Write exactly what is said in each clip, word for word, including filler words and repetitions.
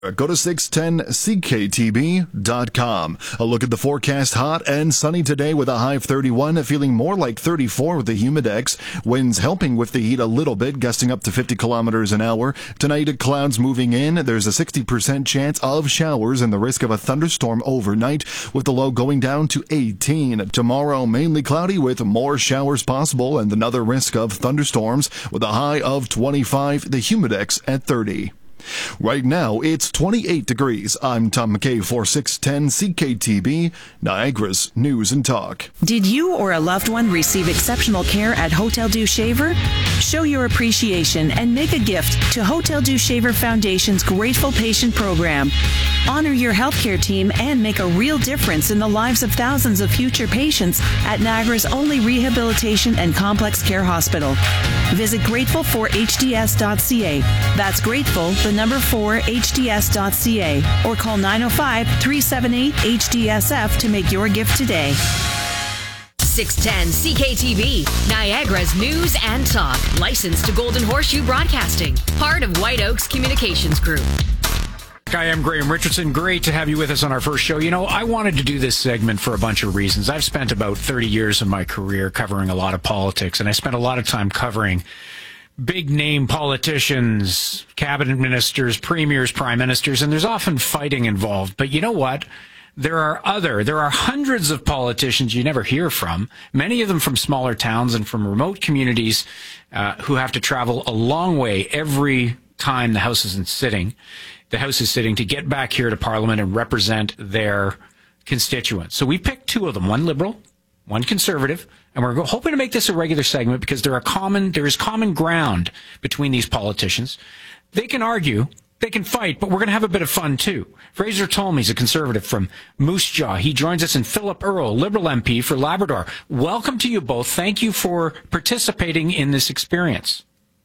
Go to six ten C K T B dot com. A look at the forecast. Hot and sunny today with a high of thirty-one, feeling more like thirty-four with the humidex. Winds helping with the heat a little bit, gusting up to fifty kilometers an hour. Tonight, clouds moving in. There's a sixty percent chance of showers and the risk of a thunderstorm overnight, with the low going down to eighteen. Tomorrow, mainly cloudy with more showers possible and another risk of thunderstorms with a high of twenty-five, the humidex at thirty. Right now, it's twenty-eight degrees. I'm Tom McKay for six ten C K T B, Niagara's News and Talk. Did you or a loved one receive exceptional care at Hotel Dieu Shaver? Show your appreciation and make a gift to Hotel Dieu Shaver Foundation's Grateful Patient Program. Honor your healthcare team and make a real difference in the lives of thousands of future patients at Niagara's only rehabilitation and complex care hospital. Visit grateful for H D S dot C A. That's grateful, the number four, H D S dot C A, or call nine oh five, three seven eight, H D S F to make your gift today. six ten C K T B, Niagara's News and Talk. Licensed to Golden Horseshoe Broadcasting. Part of White Oaks Communications Group. Hi, I'm Graham Richardson. Great to have you with us on our first show. You know, I wanted to do this segment for a bunch of reasons. I've spent about thirty years of my career covering a lot of politics, and I spent a lot of time covering big name politicians, cabinet ministers, premiers, prime ministers, and there's often fighting involved. But you know what? There are other, there are hundreds of politicians you never hear from, many of them from smaller towns and from remote communities uh, who have to travel a long way every time the House isn't sitting. The House is sitting to get back here to Parliament and represent their constituents. So we picked two of them, one Liberal, one Conservative, and we're hoping to make this a regular segment because there are common, there is common ground between these politicians. They can argue, they can fight, but we're going to have a bit of fun too. Fraser Tolmie's a Conservative from Moose Jaw. He joins us, in Philip Earle, Liberal M P for Labrador. Welcome to you both. Thank you for participating in this experience.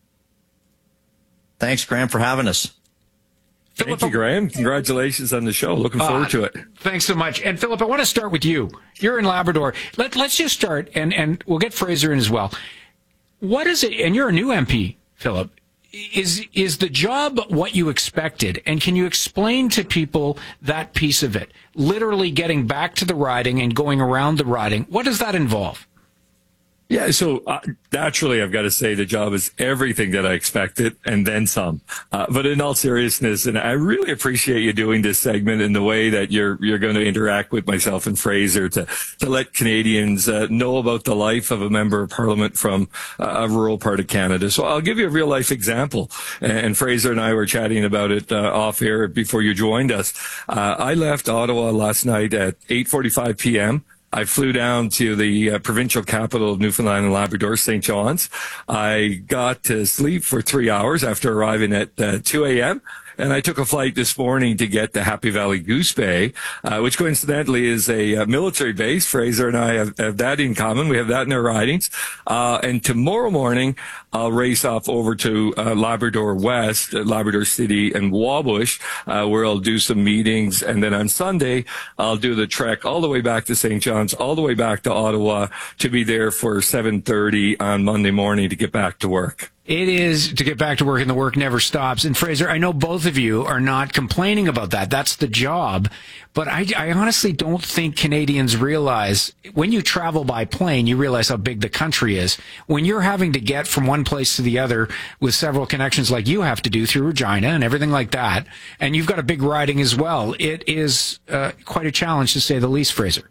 Thanks, Graham, for having us. Philip, Thank you, Graham. Congratulations on the show. Looking forward uh, to it. Thanks so much. And Philip, I want to start with you. You're in Labrador. Let, let's just start, and, and we'll get Fraser in as well. What is it, and you're a new M P, Philip, is, is the job what you expected? And can you explain to people that piece of it? Literally getting back to the riding and going around the riding. What does that involve? Yeah, so uh, naturally, I've got to say the job is everything that I expected and then some. Uh, but in all seriousness, and I really appreciate you doing this segment in the way that you're you're going to interact with myself and Fraser to to let Canadians uh, know about the life of a member of Parliament from uh, a rural part of Canada. So I'll give you a real life example. And, and Fraser and I were chatting about it uh, off air before you joined us. Uh, I left Ottawa last night at eight forty-five p.m. I flew down to the uh, provincial capital of Newfoundland and Labrador, Saint John's. I got to sleep for three hours after arriving at uh, two a.m., and I took a flight this morning to get to Happy Valley Goose Bay, uh, which coincidentally is a uh, military base. Fraser and I have, have that in common. We have that in our ridings. Uh, and tomorrow morning, I'll race off over to uh, Labrador West, uh, Labrador City and Wabush, uh, where I'll do some meetings. And then on Sunday, I'll do the trek all the way back to Saint John's, all the way back to Ottawa to be there for seven thirty on Monday morning to get back to work. It is to get back to work, and the work never stops. And Fraser, I know both of you are not complaining about that. That's the job. But I, I honestly don't think Canadians realize, when you travel by plane, you realize how big the country is. When you're having to get from one place to the other with several connections like you have to do through Regina and everything like that, and you've got a big riding as well, it is uh, quite a challenge, to say the least, Fraser.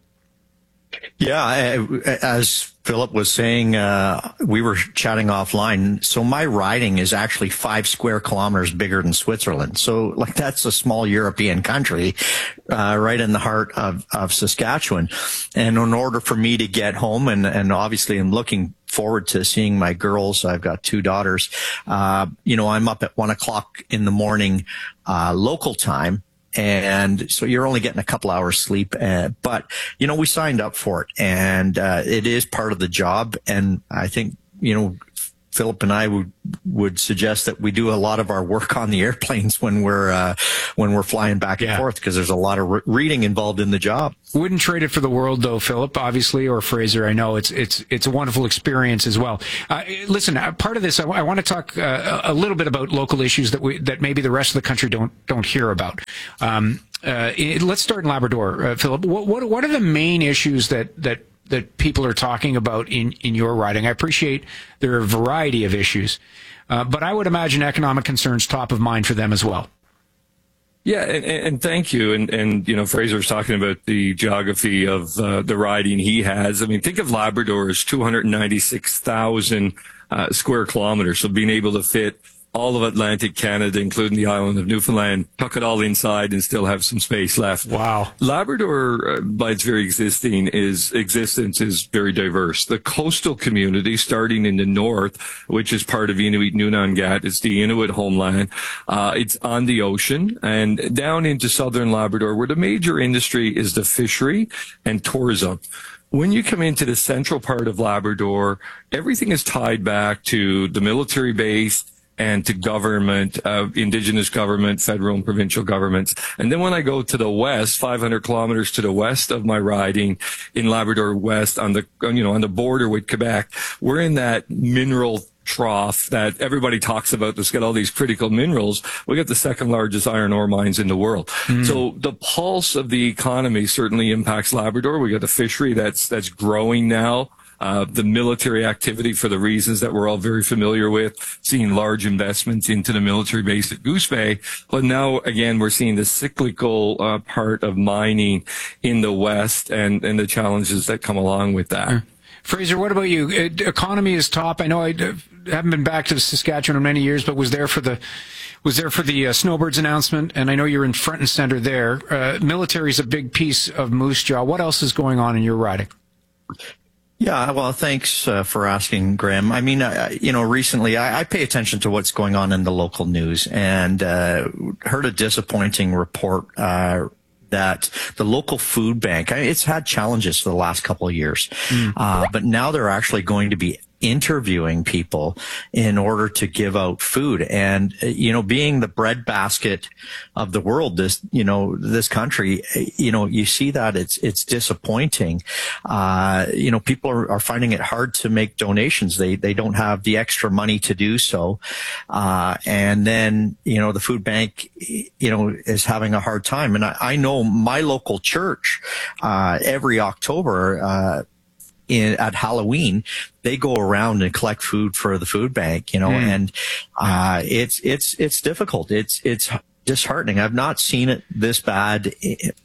Yeah, as Philip was saying, uh, we were chatting offline. So my riding is actually five square kilometers bigger than Switzerland. So like that's a small European country, uh, right in the heart of, of Saskatchewan. And in order for me to get home, and, and obviously I'm looking forward to seeing my girls. I've got two daughters. Uh, you know, I'm up at one o'clock in the morning, uh, local time. And so you're only getting a couple hours sleep. Uh, but, you know, we signed up for it, and uh, it is part of the job. And I think, you know, Philip and I would would suggest that we do a lot of our work on the airplanes when we're uh, when we're flying back and yeah. forth, because there's a lot of re- reading involved in the job. Wouldn't trade it for the world, though, Philip, obviously, or Fraser. I know it's it's it's a wonderful experience as well. Uh, listen, uh, part of this, I, w- I want to talk uh, a little bit about local issues that we that maybe the rest of the country don't don't hear about. Um, uh, it, let's start in Labrador, uh, Philip. What, what what are the main issues that that that people are talking about in, in your riding? I appreciate there are a variety of issues, uh, but I would imagine economic concerns top of mind for them as well. Yeah, and, and thank you. And, and, you know, Fraser was talking about the geography of uh, the riding he has. I mean, think of Labrador as two hundred ninety-six thousand uh, square kilometers. So being able to fit all of Atlantic Canada, including the island of Newfoundland, tuck it all inside and still have some space left. Wow. Labrador, uh, by its very existing is existence is very diverse. The coastal community, starting in the north, which is part of Inuit Nunangat, is the Inuit homeland. Uh, it's on the ocean, and down into southern Labrador, where the major industry is the fishery and tourism. When you come into the central part of Labrador, everything is tied back to the military base and to government, uh, indigenous government, federal and provincial governments. And then when I go to the west, five hundred kilometers to the west of my riding in Labrador West, on the, you know, on the border with Quebec, we're in that mineral trough that everybody talks about that's got all these critical minerals. We got the second largest iron ore mines in the world. Mm. So the pulse of the economy certainly impacts Labrador. We got the fishery that's, that's growing now. Uh, the military activity, for the reasons that we're all very familiar with, seeing large investments into the military base at Goose Bay. But now, again, we're seeing the cyclical uh, part of mining in the West and, and the challenges that come along with that. Mm. Fraser, what about you? Uh, economy is top. I know I uh, haven't been back to Saskatchewan in many years, but was there for the was there for the uh, Snowbirds announcement, and I know you're in front and center there. Uh, military is a big piece of Moose Jaw. What else is going on in your riding? Yeah, well, thanks uh, for asking, Graham. I mean, uh, you know, recently I, I pay attention to what's going on in the local news, and uh, heard a disappointing report uh, that the local food bank, I mean, it's had challenges for the last couple of years, mm. uh, but now they're actually going to be interviewing people in order to give out food. And, you know, being the breadbasket of the world, this, you know, this country, you know, you see that it's, it's disappointing. Uh, you know, people are, are finding it hard to make donations. They, they don't have the extra money to do so. Uh, and then, you know, the food bank, you know, is having a hard time. And I, I know my local church, uh, every October, uh, In, at Halloween, they go around and collect food for the food bank, you know, mm. and, uh, it's, it's, it's difficult. It's, it's disheartening. I've not seen it this bad.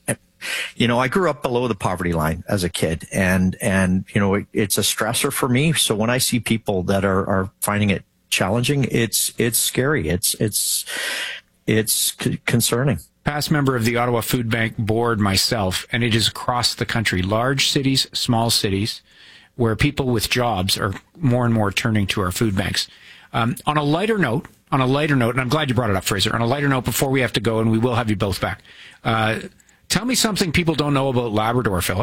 You know, I grew up below the poverty line as a kid, and, and, you know, it, it's a stressor for me. So when I see people that are, are finding it challenging, it's, it's scary. It's, it's, it's c- concerning. Past member of the Ottawa Food Bank board myself, and it is across the country, large cities, small cities, where people with jobs are more and more turning to our food banks. Um, on a lighter note, on a lighter note, and I'm glad you brought it up, Fraser, on a lighter note before we have to go, and we will have you both back, uh, tell me something people don't know about Labrador, Philip.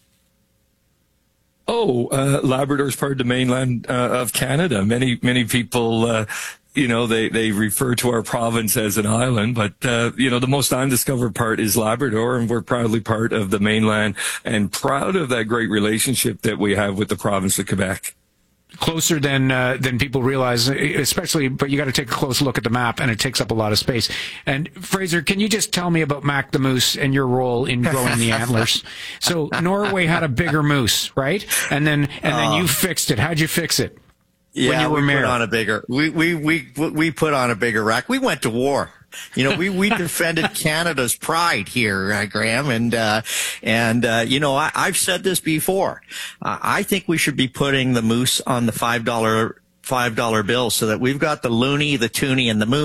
Oh, uh, Labrador is part of the mainland uh, of Canada. Many, many people, uh, you know, they, they refer to our province as an island, but, uh, you know, the most undiscovered part is Labrador, and we're proudly part of the mainland and proud of that great relationship that we have with the province of Quebec. Closer than uh, than people realize, especially, but you got to take a close look at the map, and it takes up a lot of space. And Fraser, can you just tell me about Mac the moose and your role in growing the antlers? So Norway had a bigger moose, right? And then and then uh, you fixed it. How'd you fix it? Yeah, when you were we mayor? put on a bigger. We we we we put on a bigger rack. We went to war. You know, we, we defended Canada's pride here, uh, Graham. And, uh, and, uh, you know, I, I've said this before. Uh, I think we should be putting the moose on the five dollar, five dollar bill so that we've got the loony, the toonie, and the moony.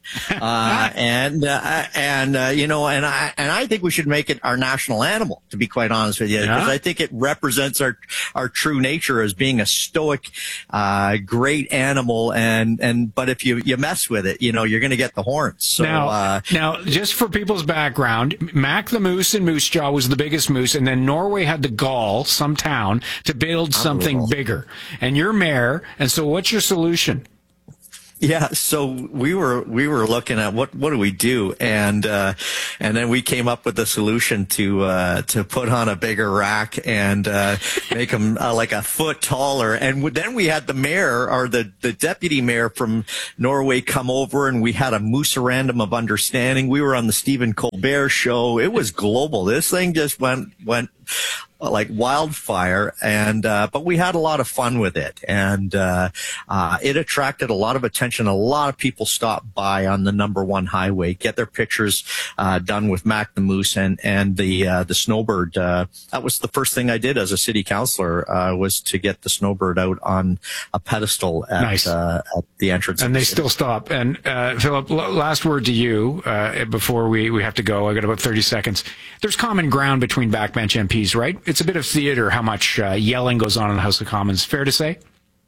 uh, and uh, and uh, you know, and I and I think we should make it our national animal. To be quite honest with you, because yeah. I think it represents our our true nature as being a stoic, uh, great animal. And and but if you you mess with it, you know, you're going to get the horns. So now, uh, now, just for people's background, Mac the Moose in Moose Jaw was the biggest moose, and then Norway had the gall, some town, to build something bigger. And you're mayor, and so what's your solution? Yeah, so we were we were looking at what what do we do, and uh, and then we came up with a solution to uh, to put on a bigger rack and uh, make them uh, like a foot taller. And then we had the mayor or the the deputy mayor from Norway come over, and we had a mooserandum of understanding. We were on the Stephen Colbert show. It was global. This thing just went went. like wildfire, and uh, but we had a lot of fun with it, and uh, uh, it attracted a lot of attention. A lot of people stopped by on the number one highway, get their pictures uh, done with Mac the Moose and and the uh, the snowbird. Uh, that was the first thing I did as a city councillor, uh, was to get the snowbird out on a pedestal at, nice. uh, at the entrance. And the they city. still stop. And uh, Philip, l- last word to you uh, before we, we have to go. I got about thirty seconds. There's common ground between backbench M Ps, right? It's a bit of theater how much uh, yelling goes on in the House of Commons. Fair to say?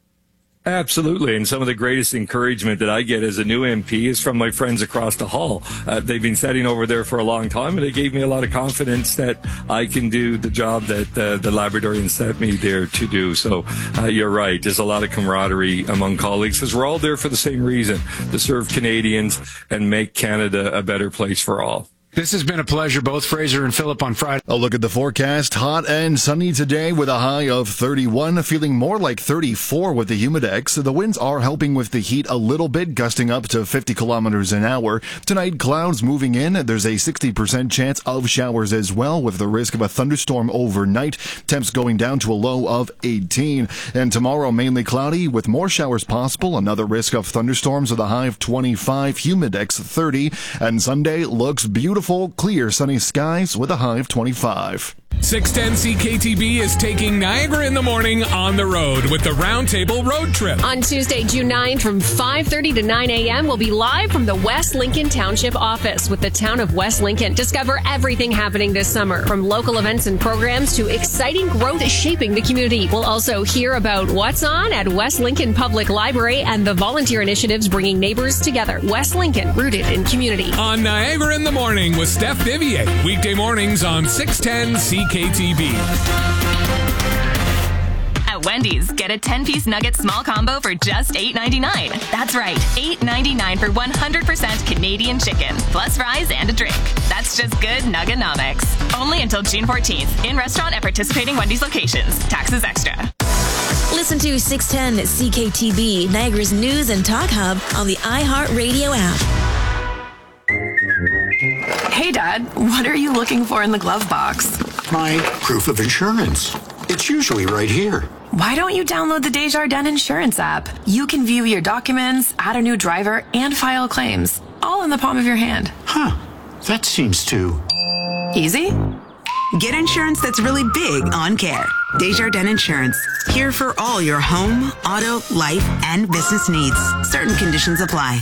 Absolutely. And some of the greatest encouragement that I get as a new M P is from my friends across the hall. Uh, they've been sitting over there for a long time, and it gave me a lot of confidence that I can do the job that uh, the Labradorians sent me there to do. So uh, you're right. There's a lot of camaraderie among colleagues because we're all there for the same reason, to serve Canadians and make Canada a better place for all. This has been a pleasure, both Fraser and Philip on Friday. A look at the forecast. Hot and sunny today with a high of thirty-one, feeling more like thirty-four with the humidex. The winds are helping with the heat a little bit, gusting up to fifty kilometers an hour. Tonight, clouds moving in. There's a sixty percent chance of showers as well, with the risk of a thunderstorm overnight. Temps going down to a low of eighteen. And tomorrow, mainly cloudy with more showers possible. Another risk of thunderstorms with a high of twenty-five, humidex thirty. And Sunday looks beautiful. Clear sunny skies with a high of twenty-five. six ten C K T B is taking Niagara in the Morning on the road with the Roundtable Road Trip. On Tuesday, June ninth from five thirty to nine a.m., we'll be live from the West Lincoln Township office with the town of West Lincoln. Discover everything happening this summer, from local events and programs to exciting growth shaping the community. We'll also hear about what's on at West Lincoln Public Library and the volunteer initiatives bringing neighbors together. West Lincoln, rooted in community. On Niagara in the Morning with Steph Vivier. Weekday mornings on six ten C K T B. At Wendy's, get a ten-piece nugget small combo for just eight ninety-nine. That's right, eight ninety-nine for one hundred percent Canadian chicken, plus fries and a drink. That's just good Nugganomics. Only until June fourteenth. In restaurant at participating Wendy's locations. Taxes extra. Listen to six ten C K T B, Niagara's news and talk hub on the iHeartRadio app. Hey, Dad, what are you looking for in the glove box? My proof of insurance. It's usually right here. Why don't you download the Desjardins Insurance app? You can view your documents, add a new driver, and file claims, all in the palm of your hand. Huh. That seems too... easy? Get insurance that's really big on care. Desjardins Insurance. Here for all your home, auto, life, and business needs. Certain conditions apply.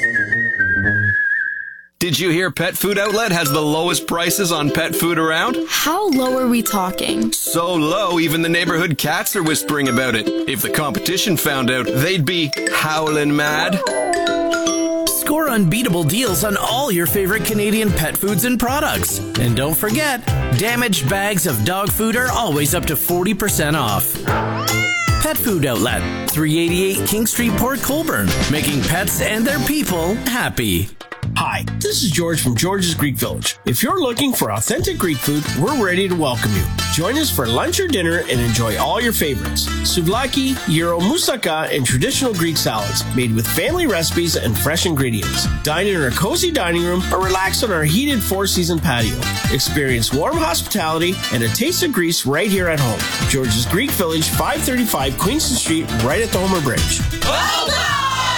Did you hear Pet Food Outlet has the lowest prices on pet food around? How low are we talking? So low, even the neighborhood cats are whispering about it. If the competition found out, they'd be howling mad. Score unbeatable deals on all your favorite Canadian pet foods and products. And don't forget, damaged bags of dog food are always up to forty percent off. Pet Food Outlet, three eighty-eight King Street, Port Colborne, making pets and their people happy. Hi, this is George from George's Greek Village. If you're looking for authentic Greek food, we're ready to welcome you. Join us for lunch or dinner and enjoy all your favorites. Souvlaki, gyro, moussaka, and traditional Greek salads made with family recipes and fresh ingredients. Dine in our cozy dining room or relax on our heated four-season patio. Experience warm hospitality and a taste of Greece right here at home. George's Greek Village, five thirty-five Queenston Street, right at the Homer Bridge. Well done!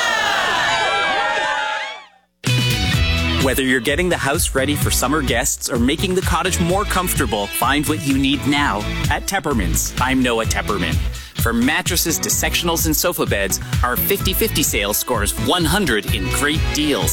Whether you're getting the house ready for summer guests or making the cottage more comfortable, find what you need now at Tepperman's. I'm Noah Tepperman. From mattresses to sectionals and sofa beds, our fifty fifty sale scores one hundred in great deals.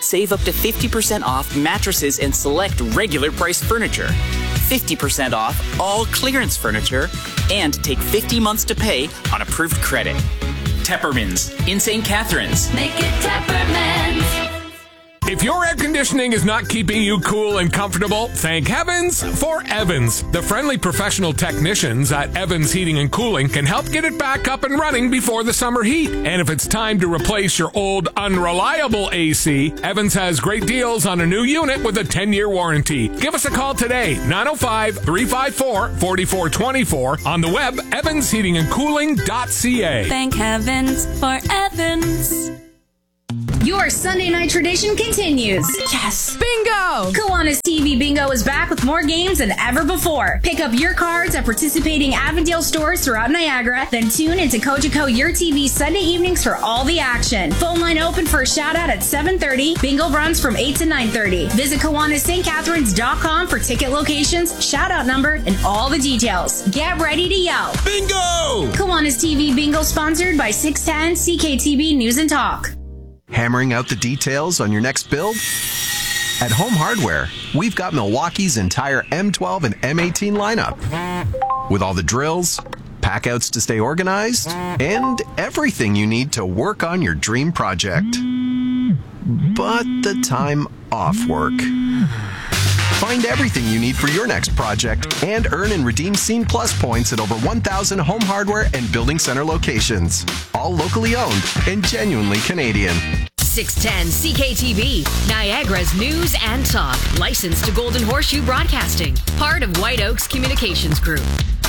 Save up to fifty percent off mattresses and select regular price furniture. fifty percent off all clearance furniture, and take fifty months to pay on approved credit. Tepperman's in Saint Catharines. Make it Tepperman's. If your air conditioning is not keeping you cool and comfortable, thank heavens for Evans. The friendly professional technicians at Evans Heating and Cooling can help get it back up and running before the summer heat. And if it's time to replace your old unreliable A C, Evans has great deals on a new unit with a ten-year warranty. Give us a call today, nine oh five, three five four, four four two four, on the web, evans heating and cooling dot c a. Thank heavens for Evans. Your Sunday night tradition continues. Yes! Bingo! Kiwanis T V Bingo is back with more games than ever before. Pick up your cards at participating Avondale stores throughout Niagara, then tune into Cogeco Your T V Sunday evenings for all the action. Phone line open for a shout out at seven thirty. Bingo runs from eight to nine thirty. Visit Kiwanis St Catharines dot com for ticket locations, shout out number, and all the details. Get ready to yell. Bingo! Kiwanis T V Bingo sponsored by six ten C K T B News and Talk. Hammering out the details on your next build? At Home Hardware, we've got Milwaukee's entire M twelve and M eighteen lineup. With all the drills, packouts to stay organized, and everything you need to work on your dream project. But the time off work. Find everything you need for your next project and earn and redeem Scene Plus points at over one thousand Home Hardware and Building Center locations. All locally owned and genuinely Canadian. six ten C K T B, Niagara's news and talk. Licensed to Golden Horseshoe Broadcasting. Part of White Oaks Communications Group.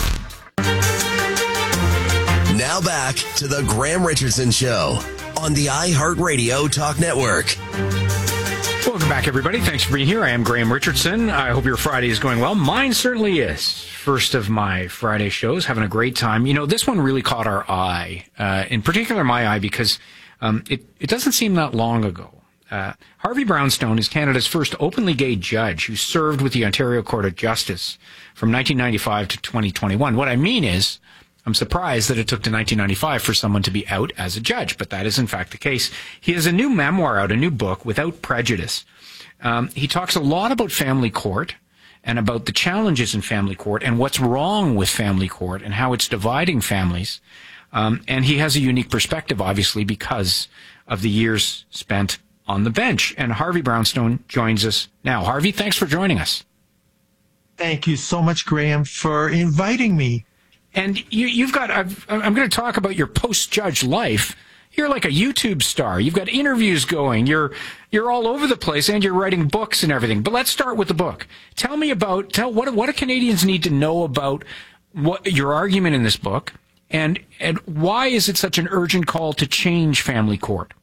Now back to the Graham Richardson Show on the iHeartRadio Talk Network. Welcome back, everybody. Thanks for being here. I am Graham Richardson. I hope your Friday is going well. Mine certainly is. First of my Friday shows, having a great time. You know, this one really caught our eye, uh, in particular my eye, because um, it, it doesn't seem that long ago. Uh, Harvey Brownstone is Canada's first openly gay judge who served with the Ontario Court of Justice from nineteen ninety-five to twenty twenty-one. What I mean is, I'm surprised that it took to nineteen ninety-five for someone to be out as a judge, but that is in fact the case. He has a new memoir out, a new book, Without Prejudice. Um, he talks a lot about family court and about the challenges in family court and what's wrong with family court and how it's dividing families. Um, and he has a unique perspective, obviously, because of the years spent on the bench. And Harvey Brownstone joins us now. Harvey, thanks for joining us. Thank you so much, Graham, for inviting me. And you, you've got, I've, I'm going to talk about your post-judge life. You're like a YouTube star. You've got interviews going. You're, you're all over the place, and you're writing books and everything. But let's start with the book. Tell me about, tell what, what do Canadians need to know about what your argument in this book, and, and why is it such an urgent call to change family court?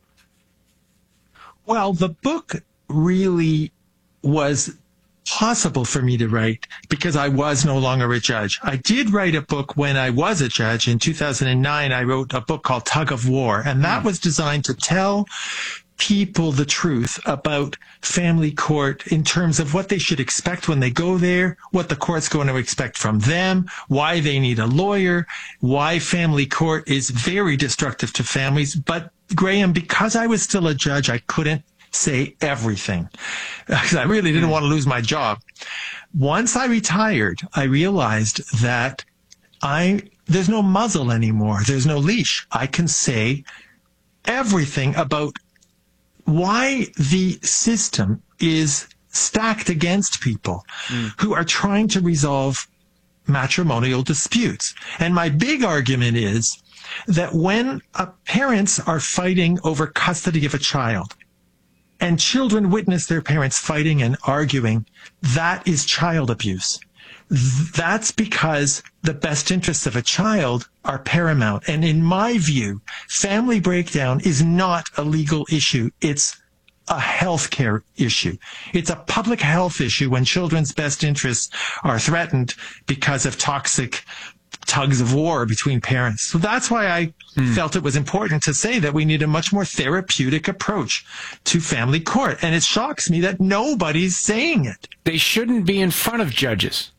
Well, the book really was possible for me to write because I was no longer a judge. I did write a book when I was a judge. In two thousand nine, I wrote a book called Tug of War, and that was designed to tell people the truth about family court in terms of what they should expect when they go there, what the court's going to expect from them, why they need a lawyer, why family court is very destructive to families. But Graham, because I was still a judge, I couldn't say everything because I really didn't want to lose my job. Once I retired, I realized that I there's no muzzle anymore. There's no leash. I can say everything about why the system is stacked against people mm. who are trying to resolve matrimonial disputes. And my big argument is that when uh, parents are fighting over custody of a child, and children witness their parents fighting and arguing, that is child abuse. That's because the best interests of a child are paramount. And in my view, family breakdown is not a legal issue. It's a healthcare issue. It's a public health issue when children's best interests are threatened because of toxic tugs of war between parents. So that's why I mm. felt it was important to say that we need a much more therapeutic approach to family court. And it shocks me that nobody's saying it. They shouldn't be in front of judges.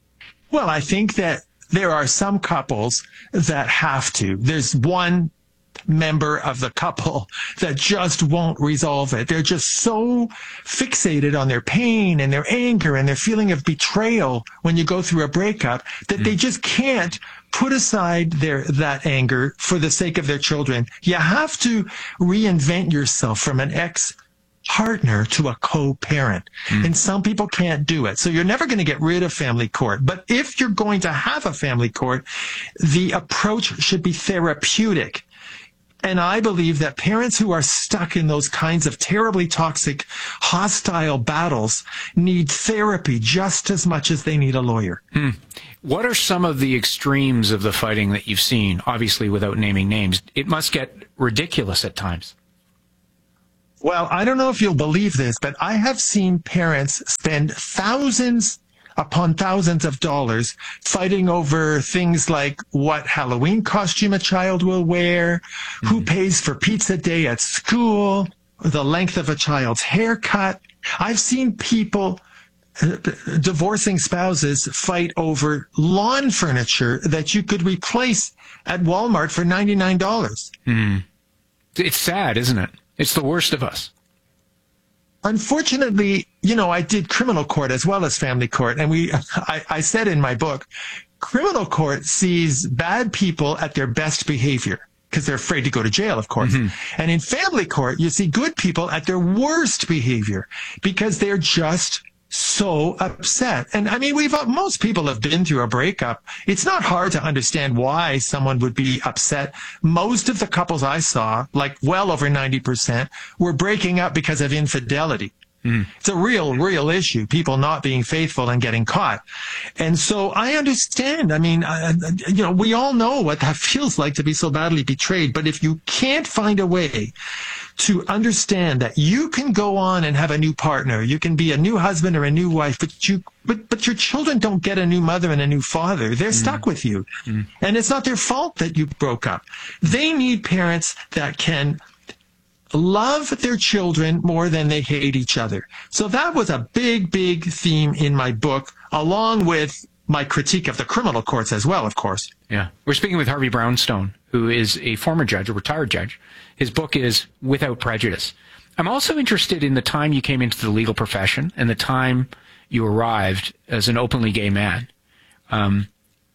Well, I think that there are some couples that have to. There's one member of the couple that just won't resolve it. They're just so fixated on their pain and their anger and their feeling of betrayal when you go through a breakup that mm. they just can't put aside their that anger for the sake of their children. You have to reinvent yourself from an ex partner to a co-parent. Mm. And some people can't do it. So you're never going to get rid of family court. But if you're going to have a family court, the approach should be therapeutic. And I believe that parents who are stuck in those kinds of terribly toxic, hostile battles need therapy just as much as they need a lawyer. Hmm. What are some of the extremes of the fighting that you've seen? Obviously, without naming names, it must get ridiculous at times. Well, I don't know if you'll believe this, but I have seen parents spend thousands upon thousands of dollars fighting over things like what Halloween costume a child will wear, mm-hmm. who pays for pizza day at school, the length of a child's haircut. I've seen people, uh, divorcing spouses, fight over lawn furniture that you could replace at Walmart for ninety-nine dollars. Mm. It's sad, isn't it? It's the worst of us. Unfortunately, you know, I did criminal court as well as family court. And we, I, I said in my book, criminal court sees bad people at their best behavior because they're afraid to go to jail, of course. Mm-hmm. And in family court, you see good people at their worst behavior because they're just so upset. And I mean, we've, most people have been through a breakup. It's not hard to understand why someone would be upset. Most of the couples I saw, like well over ninety percent, were breaking up because of infidelity. Mm. It's a real, real issue, people not being faithful and getting caught. And so I understand. I mean, I, you know, we all know what that feels like to be so badly betrayed. But if you can't find a way to understand that you can go on and have a new partner, you can be a new husband or a new wife, but you, but, but your children don't get a new mother and a new father. They're mm. stuck with you. Mm. And it's not their fault that you broke up. They need parents that can love their children more than they hate each other. So that was a big, big theme in my book, along with my critique of the criminal courts as well, of course. Yeah. We're speaking with Harvey Brownstone, who is a former judge, a retired judge. His book is Without Prejudice. I'm also interested in the time you came into the legal profession and the time you arrived as an openly gay man. Um,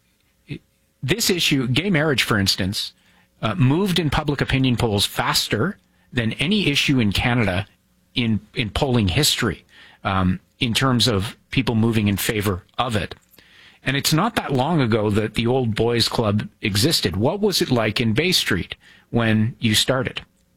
this issue, gay marriage, for instance, uh, moved in public opinion polls faster than any issue in Canada in, in polling history, um, in terms of people moving in favor of it. And it's not that long ago that the Old Boys Club existed. What was it like in Bay Street when you started?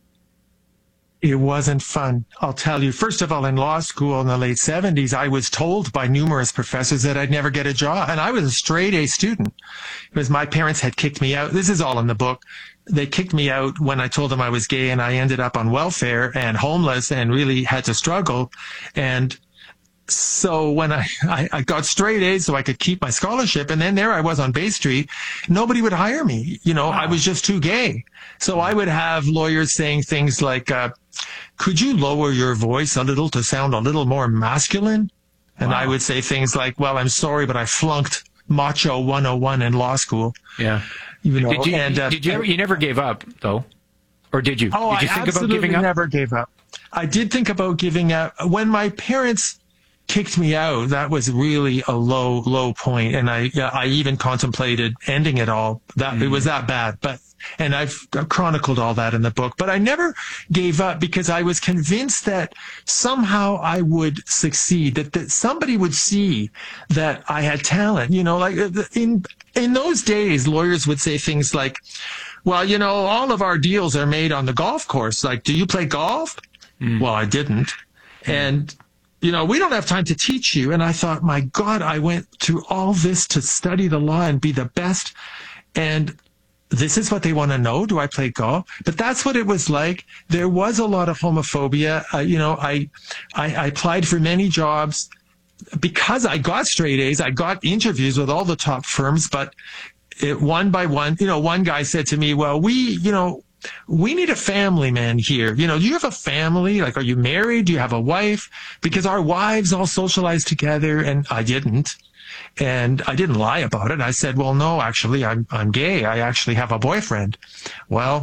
It wasn't fun, I'll tell you. First of all, in law school in the late seventies, I was told by numerous professors that I'd never get a job. And I was a straight A student because my parents had kicked me out. This is all in the book. They kicked me out when I told them I was gay, and I ended up on welfare and homeless and really had to struggle. And so when I, I, I got straight A's so I could keep my scholarship, and then there I was on Bay Street, nobody would hire me. You know, wow. I was just too gay. So I would have lawyers saying things like, uh, could you lower your voice a little to sound a little more masculine? And wow. I would say things like, well, I'm sorry, but I flunked Macho one oh one in law school. Yeah. You know, did you, and, uh, did you, ever, you never gave up, though? Or did you? Oh, did you I think absolutely about giving up? never gave up. I did think about giving up. When my parents kicked me out, that was really a low, low point. And I, I even contemplated ending it all. That mm. it was that bad. But, and I've chronicled all that in the book, but I never gave up because I was convinced that somehow I would succeed, that, that somebody would see that I had talent. You know, like in, in those days, lawyers would say things like, well, you know, all of our deals are made on the golf course. Like, do you play golf? Mm. Well, I didn't. Mm. And, you know, we don't have time to teach you. And I thought, my God, I went through all this to study the law and be the best. And this is what they want to know. Do I play golf? But that's what it was like. There was a lot of homophobia. Uh, you know, I, I, I applied for many jobs because I got straight A's. I got interviews with all the top firms, but it, one by one, you know, one guy said to me, well, we, you know, we need a family man here. You know, do you have a family? Like, are you married? Do you have a wife? Because our wives all socialize together, and I didn't. And I didn't lie about it. I said, well, no, actually, I'm, I'm gay. I actually have a boyfriend. Well,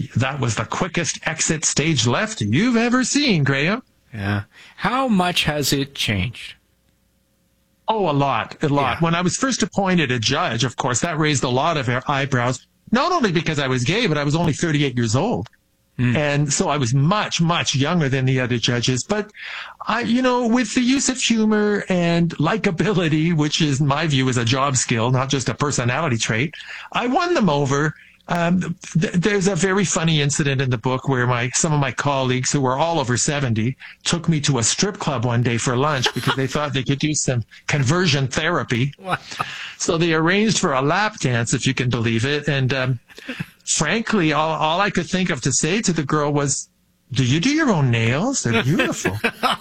that was the quickest exit stage left you've ever seen, Graham. Yeah. How much has it changed? Oh, a lot, a lot. Yeah. When I was first appointed a judge, of course, that raised a lot of eyebrows, not only because I was gay, but I was only thirty-eight years old. Mm. And so I was much, much younger than the other judges. But I, you know, with the use of humor and likability, which is, in my view, is a job skill, not just a personality trait, I won them over. Um, th- there's a very funny incident in the book where my some of my colleagues, who were all over seventy, took me to a strip club one day for lunch because they thought they could use some conversion therapy. Wow. So they arranged for a lap dance, if you can believe it. And um, frankly, all, all I could think of to say to the girl was, "Do you do your own nails? They're beautiful."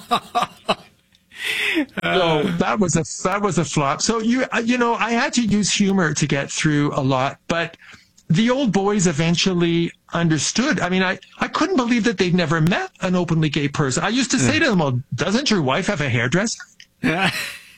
So that was a that was a flop. So you you know, I had to use humor to get through a lot, but the old boys eventually understood. I mean, I, I couldn't believe that they'd never met an openly gay person. I used to say to them, "Well, doesn't your wife have a hairdresser?" Yeah.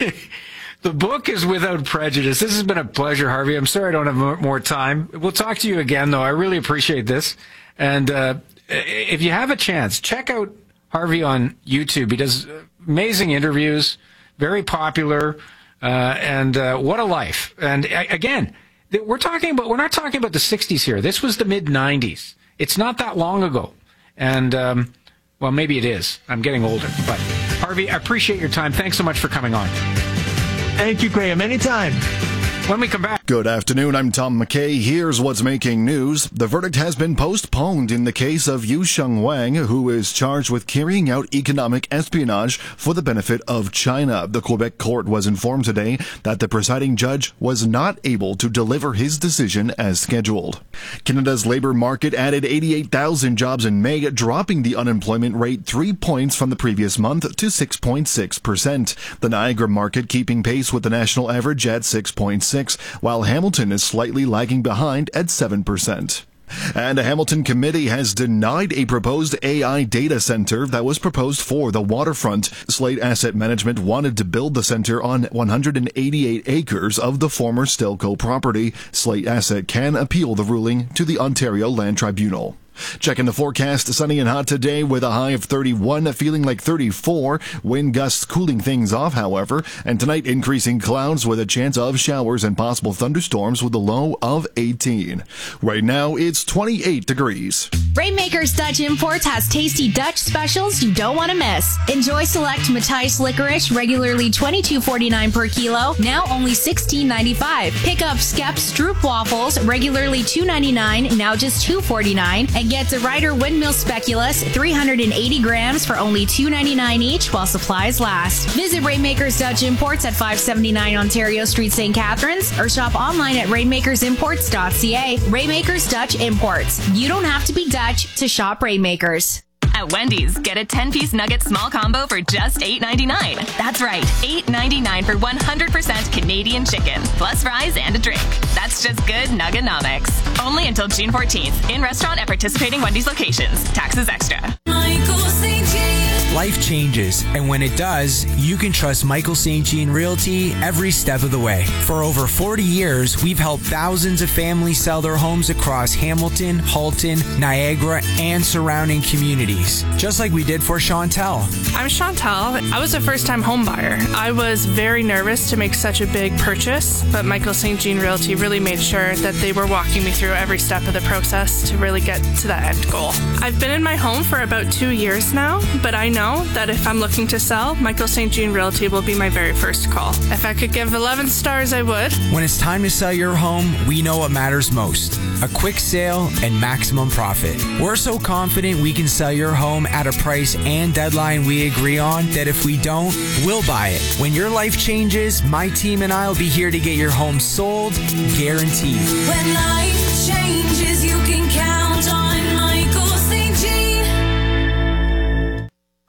The book is without prejudice. This has been a pleasure, Harvey. I'm sorry I don't have more time. We'll talk to you again, though. I really appreciate this. And uh, if you have a chance, check out Harvey on YouTube. He does amazing interviews, very popular, uh, and uh, what a life. And uh, again, we're talking about, we're not talking about the sixties here. This was the mid nineties. It's not that long ago. And, um, well, maybe it is. I'm getting older. But, Harvey, I appreciate your time. Thanks so much for coming on. Thank you, Graham. Anytime. When we come back. Good afternoon. I'm Tom McKay. Here's what's making news. The verdict has been postponed in the case of Yu Sheng Wang, who is charged with carrying out economic espionage for the benefit of China. The Quebec court was informed today that the presiding judge was not able to deliver his decision as scheduled. Canada's labor market added eighty-eight thousand jobs in May, dropping the unemployment rate three points from the previous month to six point six percent. The Niagara market keeping pace with the national average at six point six, while Hamilton is slightly lagging behind at seven percent. And a Hamilton committee has denied a proposed A I data center that was proposed for the waterfront. Slate Asset Management wanted to build the center on one hundred eighty-eight acres of the former Stelco property. Slate Asset can appeal the ruling to the Ontario Land Tribunal. Checking the forecast, sunny and hot today with a high of thirty-one, feeling like thirty-four. Wind gusts cooling things off, however. And tonight, increasing clouds with a chance of showers and possible thunderstorms with a low of eighteen. Right now, it's twenty-eight degrees. Rainmakers Dutch Imports has tasty Dutch specials you don't want to miss. Enjoy select Matthijs licorice, regularly twenty-two forty-nine per kilo, now only sixteen ninety-five. Pick up Skep Stroop waffles, regularly two ninety-nine, now just two forty-nine. And get the Ryder Windmill Speculoos, three hundred eighty grams for only two ninety-nine each while supplies last. Visit Rainmakers Dutch Imports at five seventy-nine Ontario Street, Saint Catharines, or shop online at rainmakers imports dot c a. Rainmakers Dutch Imports. You don't have to be Dutch to shop Rainmakers. At Wendy's, get a ten-piece nugget small combo for just eight ninety-nine. That's right, eight ninety-nine for one hundred percent Canadian chicken, plus fries and a drink. That's just good Nugganomics. Only until June fourteenth. In restaurant at participating Wendy's locations. Taxes extra. Michael Saint Jean. Life changes, and when it does, you can trust Michael Saint Jean Realty every step of the way. For over forty years, we've helped thousands of families sell their homes across Hamilton, Halton, Niagara, and surrounding communities, just like we did for Chantel. I'm Chantel. I was a first-time home buyer. I was very nervous to make such a big purchase, but Michael Saint Jean Realty really made sure that they were walking me through every step of the process to really get to that end goal. I've been in my home for about two years now, but I know that if I'm looking to sell, Michael Saint Jean Realty will be my very first call. If I could give eleven stars, I would. When it's time to sell your home, we know what matters most: a quick sale and maximum profit. We're so confident we can sell your home at a price and deadline we agree on that if we don't, we'll buy it. When your life changes, my team and I will be here to get your home sold, guaranteed. When life changes, you can count on Michael Saint Jean.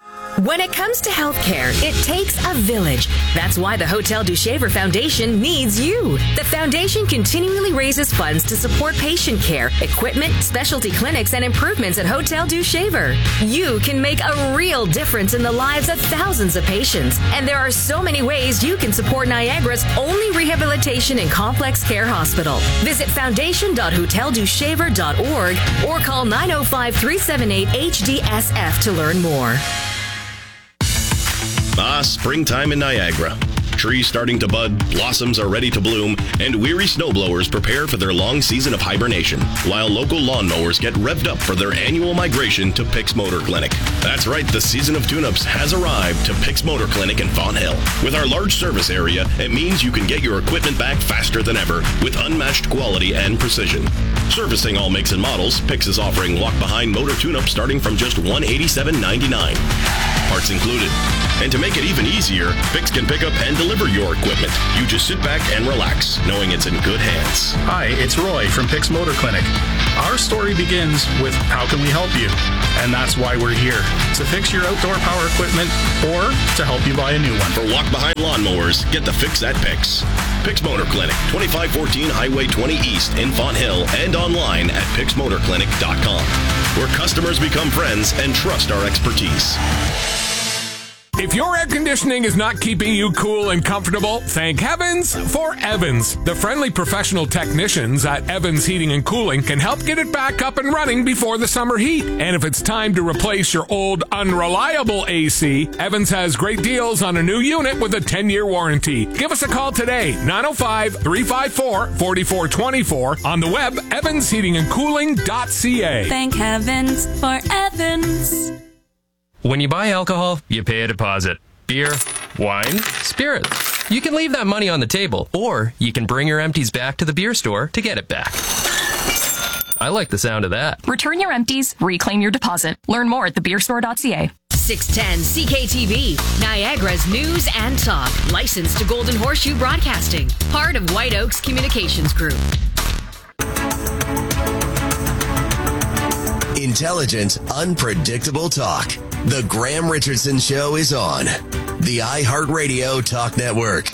When it comes to healthcare, it takes a village. That's why the Hotel du Shaver Foundation needs you. The foundation continually raises funds to support patient care, equipment, specialty clinics, and improvements at Hotel du Shaver. You can make a real difference in the lives of thousands of patients. And there are so many ways you can support Niagara's only rehabilitation and complex care hospital. Visit foundation dot hotel du shaver dot org or call nine oh five, three seven eight, H D S F to learn more. Ah, springtime in Niagara. Trees starting to bud, blossoms are ready to bloom, and weary snowblowers prepare for their long season of hibernation, while local lawnmowers get revved up for their annual migration to Pix Motor Clinic. That's right, the season of tune-ups has arrived to Pix Motor Clinic in Fawn Hill. With our large service area, it means you can get your equipment back faster than ever with unmatched quality and precision. Servicing all makes and models, Pix is offering walk-behind motor tune-ups starting from just one hundred eighty-seven dollars and ninety-nine cents. Parts included. And to make it even easier, Pix can pick up and deliver your equipment. You just sit back and relax, knowing it's in good hands. Hi, it's Roy from Pix Motor Clinic. Our story begins with how can we help you? And that's why we're here, to fix your outdoor power equipment or to help you buy a new one. For walk-behind lawnmowers, get the fix at Pix. Pix Motor Clinic, twenty-five fourteen Highway twenty East in Fawn Hill, and online at pix motor clinic dot com, where customers become friends and trust our expertise. If your air conditioning is not keeping you cool and comfortable, thank heavens for Evans. The friendly professional technicians at Evans Heating and Cooling can help get it back up and running before the summer heat. And if it's time to replace your old unreliable A C, Evans has great deals on a new unit with a ten-year warranty. Give us a call today, nine oh five, three five four, four four two four, on the web, evans heating and cooling dot c a. Thank heavens for Evans. When you buy alcohol, you pay a deposit. Beer, wine, spirits. You can leave that money on the table, or you can bring your empties back to the beer store to get it back. I like the sound of that. Return your empties, reclaim your deposit. Learn more at the beer store dot c a. six ten C K T V, Niagara's news and talk. Licensed to Golden Horseshoe Broadcasting. Part of White Oaks Communications Group. Intelligent, unpredictable talk. The Graham Richardson Show is on the iHeartRadio Talk Network.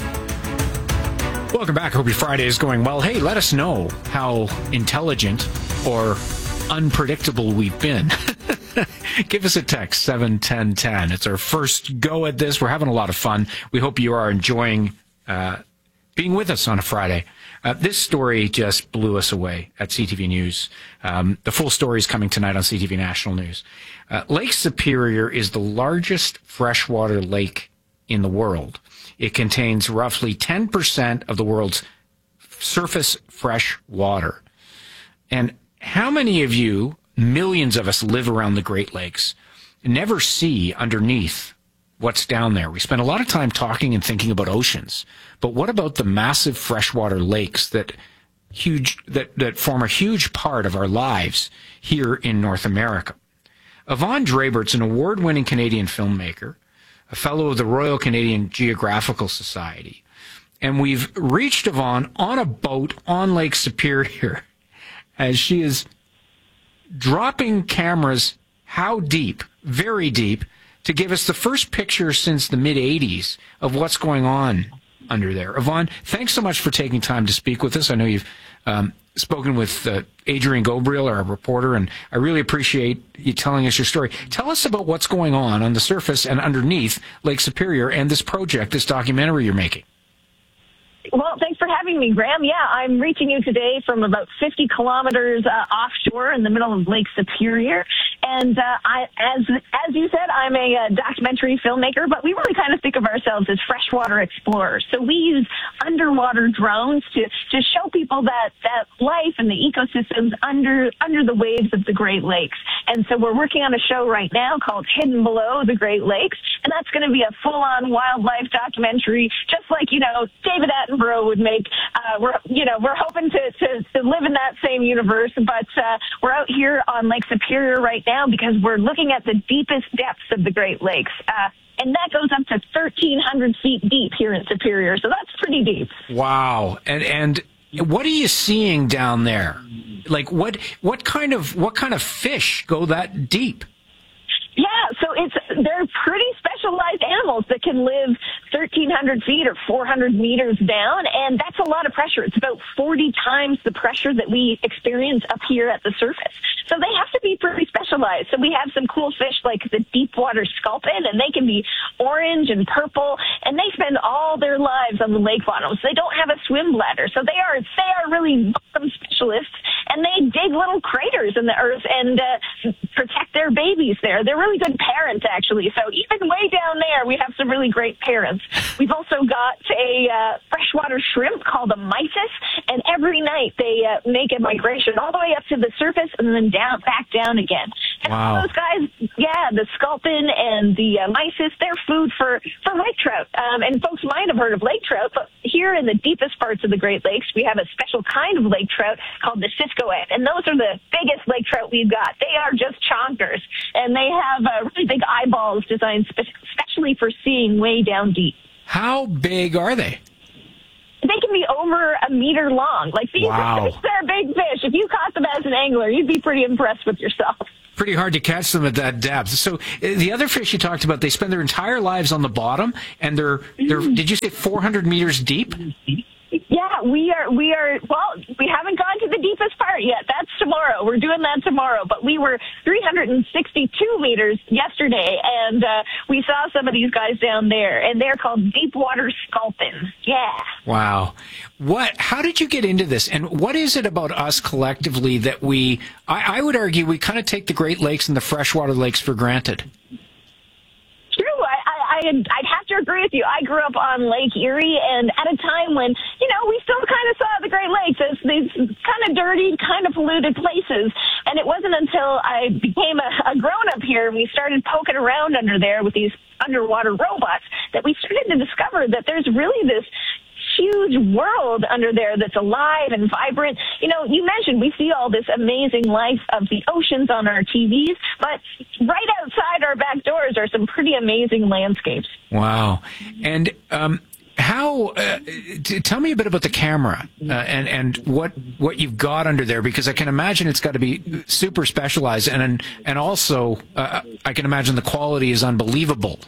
Welcome back. Hope your Friday is going well. Hey, let us know how intelligent or unpredictable we've been. Give us a text, seven ten ten. It's our first go at this. We're having a lot of fun. We hope you are enjoying uh, being with us on a Friday. Uh, this story just blew us away at C T V News. Um, the full story is coming tonight on C T V National News. Uh, Lake Superior is the largest freshwater lake in the world. It contains roughly ten percent of the world's surface fresh water. And how many of you, millions of us, live around the Great Lakes, never see underneath what's down there? We spend a lot of time talking and thinking about oceans, but what about the massive freshwater lakes that huge that, that form a huge part of our lives here in North America? Yvonne Drabert's an award-winning Canadian filmmaker, a fellow of the Royal Canadian Geographical Society, and we've reached Yvonne on a boat on Lake Superior as she is dropping cameras how deep, very deep, to give us the first picture since the mid-eighties of what's going on under there. Yvonne, thanks so much for taking time to speak with us. I know you've um, spoken with uh, Adrian Gobriel, our reporter, and I really appreciate you telling us your story. Tell us about what's going on on the surface and underneath Lake Superior and this project, this documentary you're making. Well, thanks for having me, Graham. Yeah, I'm reaching you today from about fifty kilometers uh, offshore in the middle of Lake Superior. And uh, I, as as you said, I'm a uh, documentary filmmaker, but we really kind of think of ourselves as freshwater explorers. So we use underwater drones to, to show people that, that life and the ecosystems under under the waves of the Great Lakes. And so we're working on a show right now called Hidden Below the Great Lakes, and that's going to be a full-on wildlife documentary, just like, you know, David Attenborough would make. Uh, we're, you know, we're hoping to, to, to live in that same universe, but uh, we're out here on Lake Superior right now because we're looking at the deepest depths of the Great Lakes. Uh, and that goes up to thirteen hundred feet deep here in Superior, so that's pretty deep. Wow. And and what are you seeing down there? Like, what what kind of what kind of fish go that deep? Yeah, so it's they're pretty specialized animals that can live thirteen hundred feet or four hundred meters down, and that's a lot of pressure. It's about forty times the pressure that we experience up here at the surface. So they have to be pretty specialized. So we have some cool fish like the deep water sculpin, and they can be orange and purple, and they spend all their lives on the lake bottoms. They don't have a swim bladder, so they are they are really bottom specialists, and they dig little craters in the earth and uh, protect their babies there. They're really good parents, actually. So even way down there, we have some really great parents. We've also got a uh, freshwater shrimp called a mysis, and every night they uh, make a migration all the way up to the surface and then down, back down again. And Wow. all those guys, yeah, the sculpin and the uh, mysis, they're food for, for lake trout. Um, and folks might have heard of lake trout, but here in the deepest parts of the Great Lakes, we have a special kind of lake trout called the Siskoet, and those are the biggest lake trout we've got. They are just chonkers, and they have uh, really big eyeballs designed spe- especially for seeing way down deep. How big are they? They can be over a meter long. Like these, Wow. are, they're big fish. If you caught them as an angler, you'd be pretty impressed with yourself. Pretty hard to catch them at that depth. So uh, the other fish you talked about, they spend their entire lives on the bottom, and they're they're. Did you say four hundred meters deep? Yeah, we are, we are, well, we haven't gone to the deepest part yet. That's tomorrow. We're doing that tomorrow. But we were three hundred sixty-two meters yesterday, and uh, we saw some of these guys down there, and they're called deep water sculpin. Yeah. Wow. What? How did you get into this? And what is it about us collectively that we, I, I would argue, we kind of take the Great Lakes and the freshwater lakes for granted? True. I, I, I'd, I'd have to agree with you. I grew up on Lake Erie, and at a time when, you know, we still kind of saw the Great Lakes as these kind of dirty, kind of polluted places. And it wasn't until I became a, a grown-up here and we started poking around under there with these underwater robots that we started to discover that there's really this huge world under there that's alive and vibrant. You know, you mentioned we see all this amazing life of the oceans on our T Vs, but right outside our back doors are some pretty amazing landscapes. Wow. And um, how? Uh, t- tell me a bit about the camera uh, and and what what you've got under there, because I can imagine it's got to be super specialized, and and also uh, I can imagine the quality is unbelievable.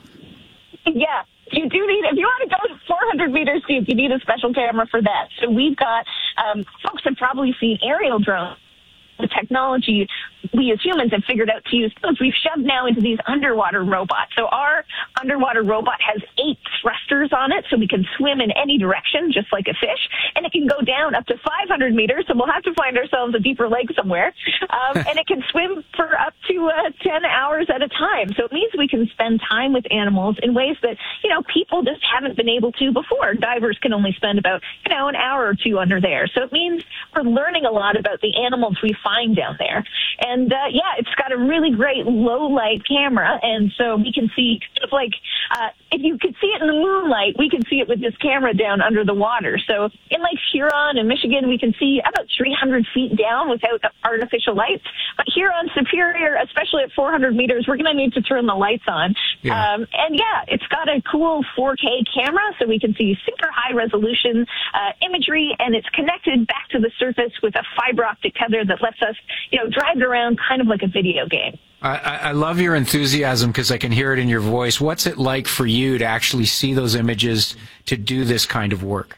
Yeah. You do need, if you want to go four hundred meters deep, you need a special camera for that. So we've got, um, folks have probably seen aerial drones. The technology we as humans have figured out to use those, we've shoved now into these underwater robots. So our underwater robot has eight thrusters on it, so we can swim in any direction, just like a fish, and it can go down up to five hundred meters, so we'll have to find ourselves a deeper lake somewhere, um, and it can swim for up to uh, ten hours at a time. So it means we can spend time with animals in ways that, you know, people just haven't been able to before. Divers can only spend about, you know, an hour or two under there. So it means we're learning a lot about the animals we find down there. And, uh, yeah, it's got a really great low-light camera, and so we can see, sort of like, uh, if you could see it in the moonlight, we can see it with this camera down under the water. So in Lake Huron and Michigan, we can see about three hundred feet down without artificial lights. But here on Superior, especially at four hundred meters, we're going to need to turn the lights on. Yeah. Um, and, yeah, it's got a cool four K camera, so we can see super high-resolution uh, imagery, and it's connected back to the surface with a fiber optic tether that lets us, you know, drive it around kind of like a video game. I, I love your enthusiasm because I can hear it in your voice. What's it like for you to actually see those images, to do this kind of work?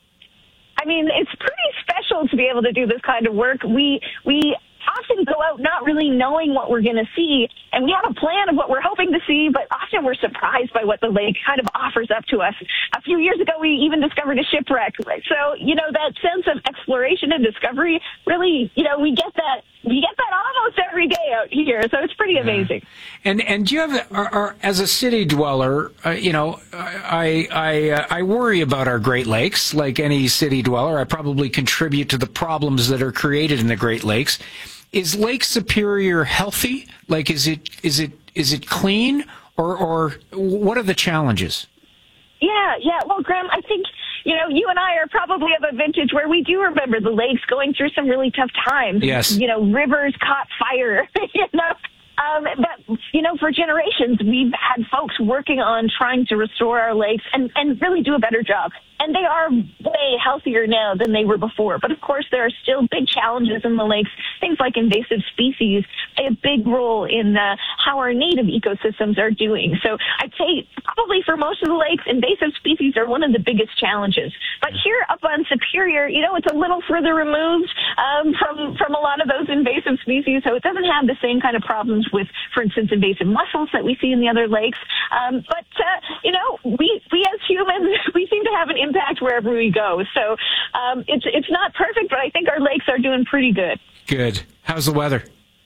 I mean, it's pretty special to be able to do this kind of work. We we often go out not really knowing what we're going to see, and we have a plan of what we're hoping to see, but often we're surprised by what the lake kind of offers up to us. A few years ago, we even discovered a shipwreck. So, you know, that sense of exploration and discovery, really, you know, we get that we get that almost every day out here, so it's pretty amazing. And and do you have, are, are, as a city dweller, uh, you know, I I uh, I worry about our Great Lakes like any city dweller. I probably contribute to the problems that are created in the Great Lakes. Is Lake Superior healthy? Like, is it is it is it clean, or or what are the challenges? Yeah, yeah. Well, Graham, I think, you know, you and I are probably of a vintage where we do remember the lakes going through some really tough times. Yes. You know, rivers caught fire, you know. Um, but, you know, for generations, we've had folks working on trying to restore our lakes and, and really do a better job. And they are way healthier now than they were before. But, of course, there are still big challenges in the lakes. Things like invasive species play a big role in uh, how our native ecosystems are doing. So I'd say probably for most of the lakes, invasive species are one of the biggest challenges. But here up on Superior, you know, it's a little further removed um, from, from a lot of those invasive species. So it doesn't have the same kind of problems with, for instance, invasive mussels that we see in the other lakes. Um, but, uh, you know, we, we as humans, we seem to have an impact wherever we go. So um, it's it's not perfect, but I think our lakes are doing pretty good. Good. How's the weather?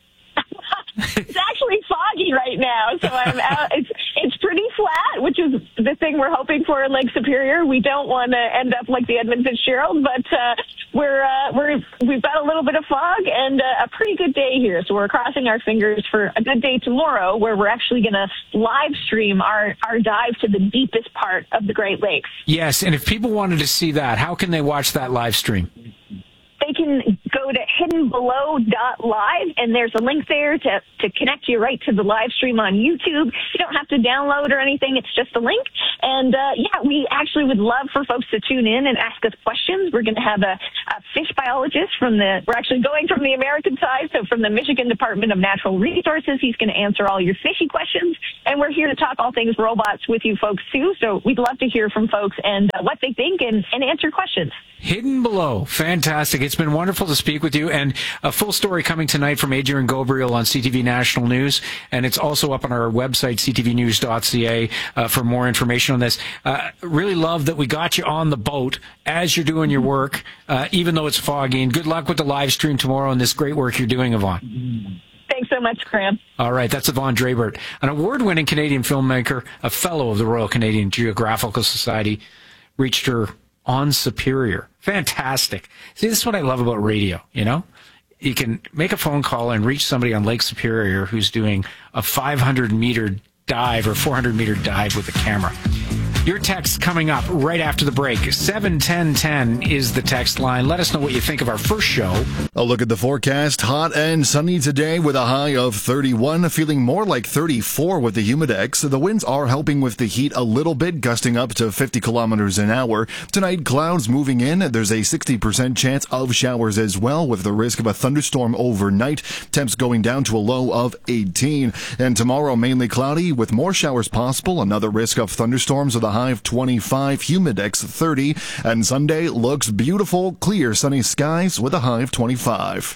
It's actually foggy right now, so I'm out. It's it's pretty flat, which is the thing we're hoping for in Lake Superior. We don't want to end up like the Edmund Fitzgerald, but uh, we're uh, we're we've got a little bit of fog and uh, a pretty good day here. So we're crossing our fingers for a good day tomorrow, where we're actually going to live stream our our dive to the deepest part of the Great Lakes. Yes, and if people wanted to see that, how can they watch that live stream? They can go to hidden below dot live, and there's a link there to, to connect you right to the live stream on YouTube. You don't have to download or anything. It's just a link. And, uh, yeah, we actually would love for folks to tune in and ask us questions. We're going to have a, a fish biologist from the, we're actually going from the American side, so from the Michigan Department of Natural Resources. He's going to answer all your fishy questions. And we're here to talk all things robots with you folks, too. So we'd love to hear from folks and uh, what they think and, and answer questions. Hidden Below. Fantastic. It's been wonderful to speak with you. And a full story coming tonight from Adrian Gobriel on C T V National News. And it's also up on our website, c t v news dot c a, uh, for more information on this. Uh, really love that we got you on the boat as you're doing your work, uh, even though it's foggy. And good luck with the live stream tomorrow and this great work you're doing, Yvonne. Thanks so much, Graham. All right, that's Yvonne Drabert, an award-winning Canadian filmmaker, a fellow of the Royal Canadian Geographical Society. Reached her on Superior. Fantastic. See, this is what I love about radio, you know? You can make a phone call and reach somebody on Lake Superior who's doing a five hundred meter dive or four hundred meter dive with a camera. Your text coming up right after the break. seven ten ten is the text line. Let us know what you think of our first show. A look at the forecast. Hot and sunny today with a high of thirty-one, feeling more like thirty-four with the humidex. The winds are helping with the heat a little bit, gusting up to fifty kilometers an hour. Tonight, clouds moving in. There's a sixty percent chance of showers as well, with the risk of a thunderstorm overnight. Temps going down to a low of eighteen. And tomorrow, mainly cloudy with more showers possible. Another risk of thunderstorms with a high of twenty-five, humidex thirty, and Sunday looks beautiful, clear sunny skies with a high of twenty-five.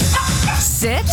Sit,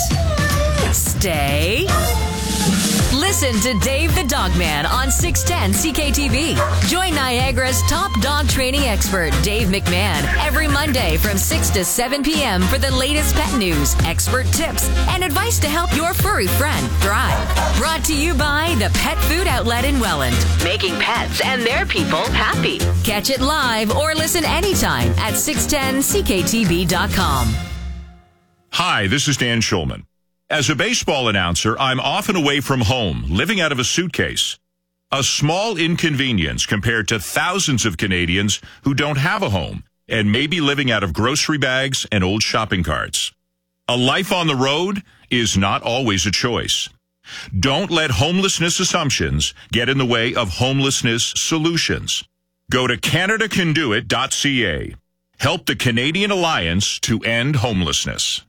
stay, listen to Dave the Dog Man on six ten C K T V. Join Niagara's top dog training expert, Dave McMahon, every Monday from six to seven p.m. for the latest pet news, expert tips, and advice to help your furry friend thrive. Brought to you by the Pet Food Outlet in Welland, making pets and their people happy. Catch it live or listen anytime at six ten c k t v dot com. Hi, this is Dan Schulman. As a baseball announcer, I'm often away from home, living out of a suitcase. A small inconvenience compared to thousands of Canadians who don't have a home and may be living out of grocery bags and old shopping carts. A life on the road is not always a choice. Don't let homelessness assumptions get in the way of homelessness solutions. Go to canada can do it dot c a. Help the Canadian Alliance to End Homelessness.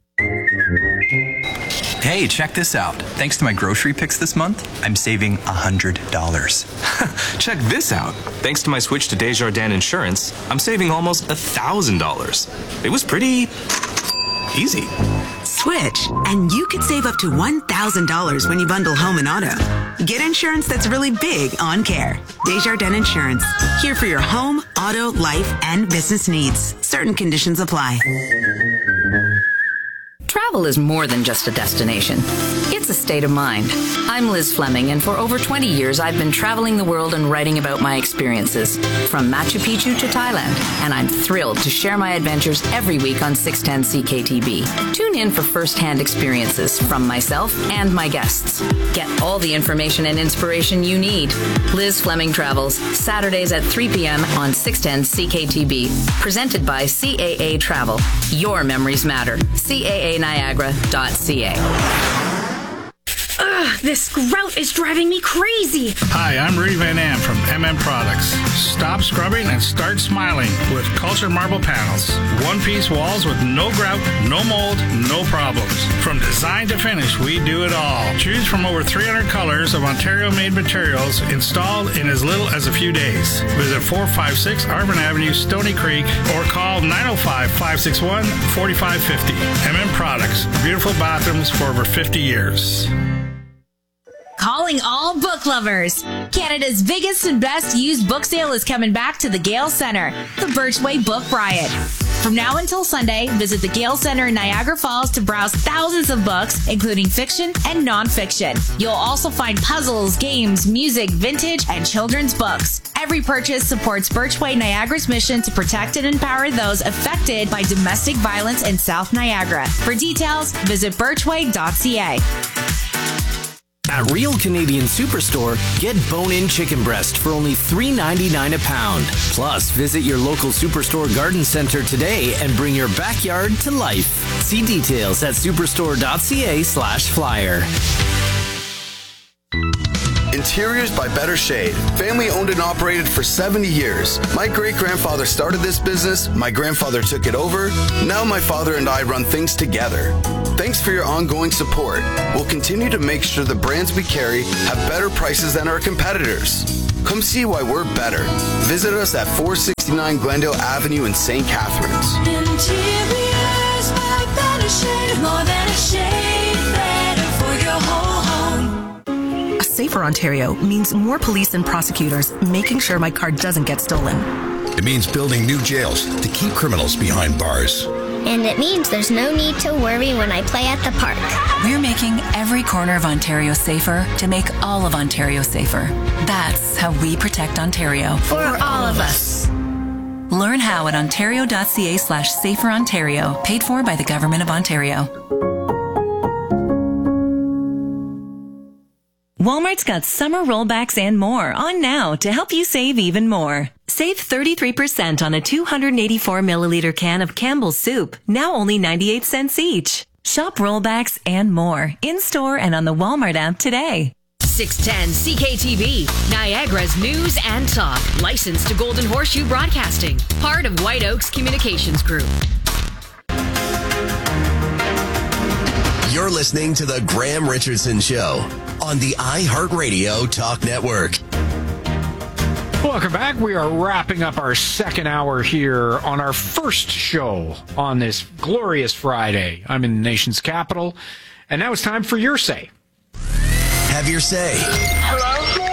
Hey, check this out. Thanks to my grocery picks this month, I'm saving one hundred dollars. Check this out. Thanks to my switch to Desjardins Insurance, I'm saving almost one thousand dollars. It was pretty easy. Switch, and you could save up to one thousand dollars when you bundle home and auto. Get insurance that's really big on care. Desjardins Insurance, here for your home, auto, life, and business needs. Certain conditions apply. Travel is more than just a destination. It's a state of mind. I'm Liz Fleming, and for over twenty years, I've been traveling the world and writing about my experiences, from Machu Picchu to Thailand, and I'm thrilled to share my adventures every week on six ten C K T B. Tune in for first-hand experiences from myself and my guests. Get all the information and inspiration you need. Liz Fleming Travels, Saturdays at three p.m. on six ten C K T B. Presented by C A A Travel. Your memories matter. C A A Niagara dot C A. this grout is driving me crazy. Hi, I'm Rudy Van Am from M M Products. Stop scrubbing and start smiling with Culture Marble Panels. One-piece walls with no grout, no mold, no problems. From design to finish, we do it all. Choose from over three hundred colors of Ontario-made materials installed in as little as a few days. Visit four five six Arvin Avenue, Stony Creek, or call nine oh five, five six one, four five five oh. M M Products. Beautiful bathrooms for over fifty years. Calling all book lovers. Canada's biggest and best used book sale is coming back to the Gale Centre, the Birchway Book Riot. From now until Sunday, visit the Gale Centre in Niagara Falls to browse thousands of books, including fiction and nonfiction. You'll also find puzzles, games, music, vintage, and children's books. Every purchase supports Birchway Niagara's mission to protect and empower those affected by domestic violence in South Niagara. For details, visit birchway dot c a. At Real Canadian Superstore, get bone-in chicken breast for only three ninety-nine a pound. Plus, visit your local Superstore garden center today and bring your backyard to life. See details at superstore dot c a slash flyer. Interiors by Better Shade. Family owned and operated for seventy years. My great-grandfather started this business, my grandfather took it over, now my father and I run things together. Thanks for your ongoing support. We'll continue to make sure the brands we carry have better prices than our competitors. Come see why we're better. Visit us at four sixty-nine Glendale Avenue in Saint Catharines. Interiors by Better Shade. More than a shade, better for your whole home. A safer Ontario means more police and prosecutors making sure my car doesn't get stolen. It means building new jails to keep criminals behind bars. And it means there's no need to worry when I play at the park. We're making every corner of Ontario safer to make all of Ontario safer. That's how we protect Ontario. For, For all of us. Learn how at ontario dot c a slash safer Ontario. Paid for by the Government of Ontario. Walmart's got summer rollbacks and more on now to help you save even more. Save thirty-three percent on a two hundred eighty-four milliliter can of Campbell's soup, now only ninety-eight cents each. Shop rollbacks and more in-store and on the Walmart app today. six ten C K T V, Niagara's news and talk. Licensed to Golden Horseshoe Broadcasting. Part of White Oaks Communications Group. You're listening to The Graham Richardson Show on the iHeartRadio Talk Network. Welcome back. We are wrapping up our second hour here on our first show on this glorious Friday. I'm in the nation's capital, and now it's time for Your Say. Have your say. Hello?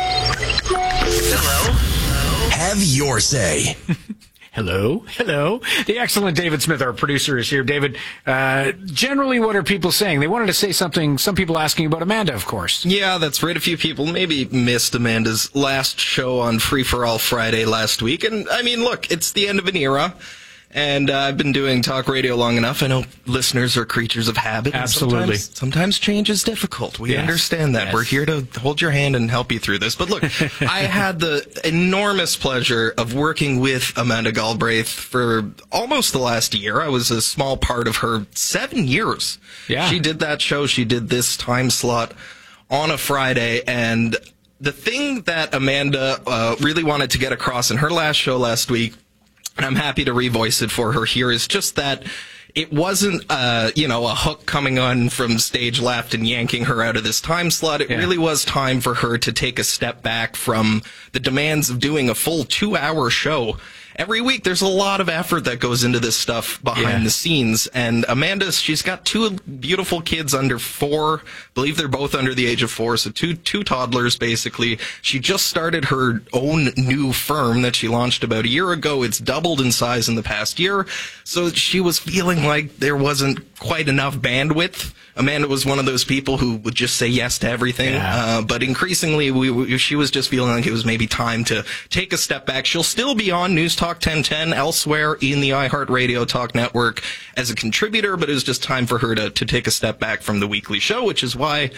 Hello? Have your say. Hello, hello. The excellent David Smith, our producer, is here. David, uh, generally, what are people saying? They wanted to say something, some people asking about Amanda, of course. Yeah, that's right. A few people maybe missed Amanda's last show on Free for All Friday last week. And, I mean, look, it's the end of an era. And uh, I've been doing talk radio long enough. I know listeners are creatures of habit. Absolutely. Sometimes, sometimes change is difficult. We yes. understand that. Yes. We're here to hold your hand and help you through this. But look, I had the enormous pleasure of working with Amanda Galbraith for almost the last year. I was a small part of her seven years. Yeah. She did that show. She did this time slot on a Friday. And the thing that Amanda uh, really wanted to get across in her last show last week, and I'm happy to revoice it for her here, is just that it wasn't, uh, you know, a hook coming on from stage left and yanking her out of this time slot. It yeah. really was time for her to take a step back from the demands of doing a full two-hour show. Every week, there's a lot of effort that goes into this stuff behind yeah. the scenes. And Amanda, she's got two beautiful kids under four. I believe they're both under the age of four, so two two toddlers, basically. She just started her own new firm that she launched about a year ago. It's doubled in size in the past year. So she was feeling like there wasn't quite enough bandwidth. Amanda was one of those people who would just say yes to everything. Yeah. Uh, but increasingly, we, we, she was just feeling like it was maybe time to take a step back. She'll still be on News Talk ten ten elsewhere in the iHeartRadio Talk Network as a contributor, but it was just time for her to, to take a step back from the weekly show, which is why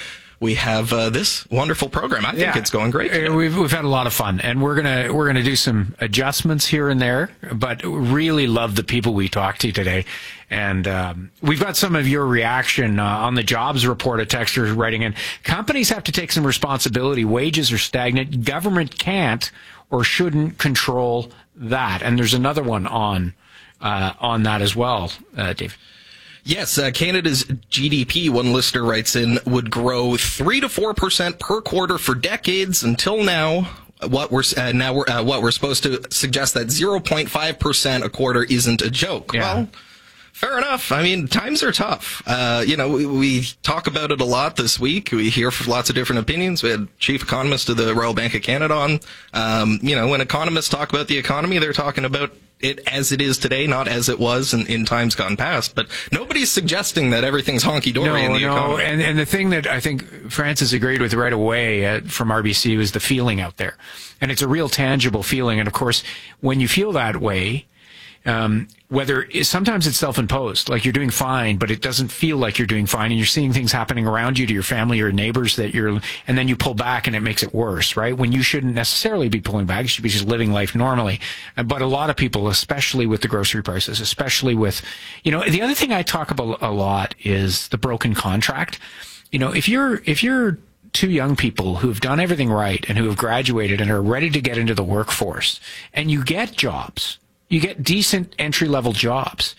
we have uh, this wonderful program. I think Yeah. it's going great. Uh, We've we've had a lot of fun, and we're gonna we're gonna do some adjustments here and there, but really love the people we talked to today, and um, we've got some of your reaction uh, on the jobs report. A texter writing in: companies have to take some responsibility. Wages are stagnant. Government can't or shouldn't control that. And there's another one on uh, on that as well, uh, Dave. Yes, uh, Canada's G D P, one listener writes in, would grow three to four percent per quarter for decades until now. What we're uh, now we're, uh, what we're supposed to suggest that zero point five percent a quarter isn't a joke. Yeah. Well, fair enough. I mean, times are tough. Uh, you know, we, we talk about it a lot this week. We hear from lots of different opinions. We had chief economist of the Royal Bank of Canada on. Um, you know, when economists talk about the economy, they're talking about it as it is today, not as it was in, in times gone past. But nobody's suggesting that everything's honky-dory No, in the no, economy. and and the thing that I think Francis agreed with right away uh, from R B C was the feeling out there, and it's a real tangible feeling. And of course, when you feel that way, um, whether sometimes it's self-imposed, like you're doing fine, but it doesn't feel like you're doing fine, and you're seeing things happening around you to your family or neighbors that you're, and then you pull back and it makes it worse, right? When you shouldn't necessarily be pulling back, you should be just living life normally. But a lot of people, especially with the grocery prices, especially with, you know, the other thing I talk about a lot is the broken contract. You know, if you're, if you're two young people who've done everything right and who have graduated and are ready to get into the workforce, and you get jobs, you get decent entry-level jobs.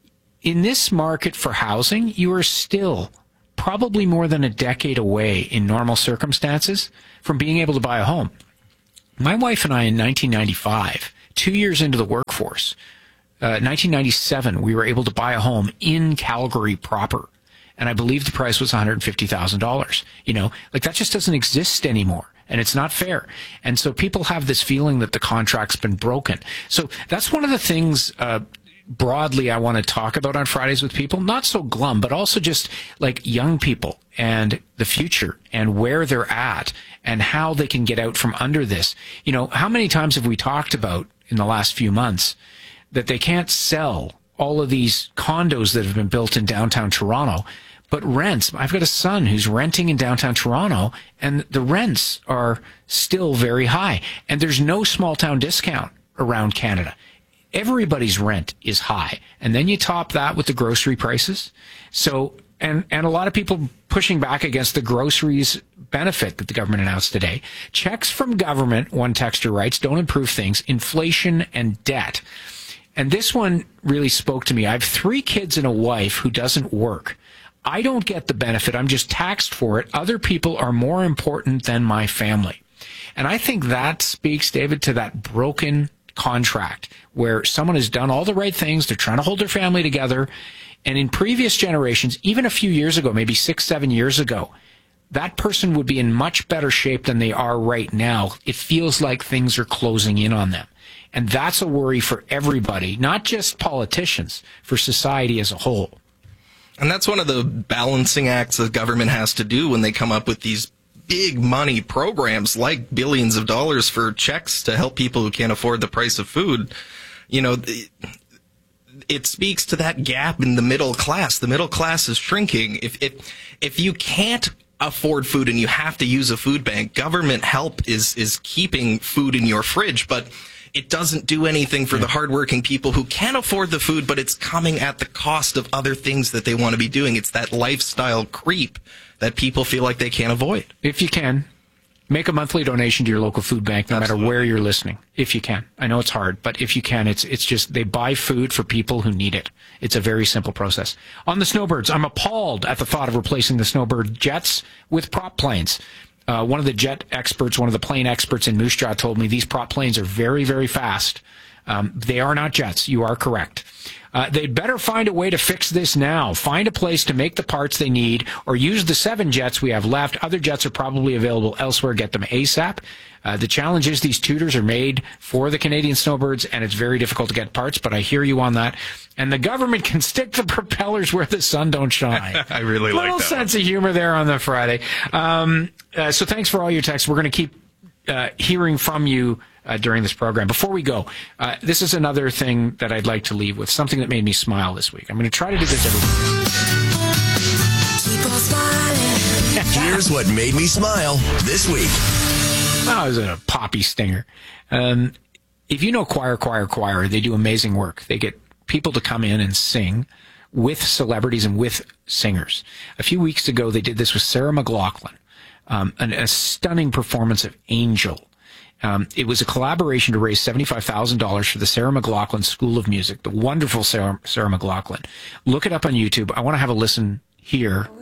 In this market for housing, you are still probably more than a decade away in normal circumstances from being able to buy a home. My wife and I in nineteen ninety-five, two years into the workforce, uh, nineteen ninety-seven, we were able to buy a home in Calgary proper. And I believe the price was one hundred fifty thousand dollars. You know, like that just doesn't exist anymore. And it's not fair. And so people have this feeling that the contract's been broken. So that's one of the things, uh, broadly I want to talk about on Fridays with people, not so glum, but also just like young people and the future and where they're at and how they can get out from under this. You know, how many times have we talked about in the last few months that they can't sell all of these condos that have been built in downtown Toronto, but rents? I've got a son who's renting in downtown Toronto, and the rents are still very high. And there's no small town discount around Canada. Everybody's rent is high. And then you top that with the grocery prices. So, and, and a lot of people pushing back against the groceries benefit that the government announced today. Checks from government, one texter writes, don't improve things. Inflation and debt. And this one really spoke to me. I have three kids and a wife who doesn't work. I don't get the benefit. I'm just taxed for it. Other people are more important than my family. And I think that speaks, David, to that broken contract where someone has done all the right things. They're trying to hold their family together. And in previous generations, even a few years ago, maybe six, seven years ago, that person would be in much better shape than they are right now. It feels like things are closing in on them. And that's a worry for everybody, not just politicians, for society as a whole. And that's one of the balancing acts the government has to do when they come up with these big money programs like billions of dollars for checks to help people who can't afford the price of food. You know, it speaks to that gap in the middle class. The middle class is shrinking. If if if you can't afford food and you have to use a food bank, government help is is keeping food in your fridge, but it doesn't do anything for the hardworking people who can afford the food, but it's coming at the cost of other things that they want to be doing. It's that lifestyle creep that people feel like they can't avoid. If you can, make a monthly donation to your local food bank, no Absolutely. matter where you're listening. If you can. I know it's hard, but if you can, it's it's just they buy food for people who need it. It's a very simple process. On the snowbirds, I'm appalled at the thought of replacing the snowbird jets with prop planes. Uh, one of the jet experts, one of the plane experts in Moose Jaw told me these prop planes are very, very fast. Um, they are not jets. You are correct. Uh, they'd better find a way to fix this now. Find a place to make the parts they need or use the seven jets we have left. Other jets are probably available elsewhere. Get them ASAP. Uh, the challenge is these tutors are made for the Canadian snowbirds, and it's very difficult to get parts, but I hear you on that. And the government can stick the propellers where the sun don't shine. I really like that. Little sense of humor there on the Friday. Um, uh, so thanks for all your texts. We're going to keep uh, hearing from you uh, during this program. Before we go, uh, this is another thing that I'd like to leave with, something that made me smile this week. I'm going to try to do this every week. Keep on smiling. Here's what made me smile this week. Oh, it was a poppy stinger. Um, if you know Choir, Choir, Choir, they do amazing work. They get people to come in and sing with celebrities and with singers. A few weeks ago, they did this with Sarah McLachlan, um, an, a stunning performance of Angel. Um, it was a collaboration to raise seventy-five thousand dollars for the Sarah McLachlan School of Music, the wonderful Sarah, Sarah McLachlan. Look it up on YouTube. I want to have a listen here.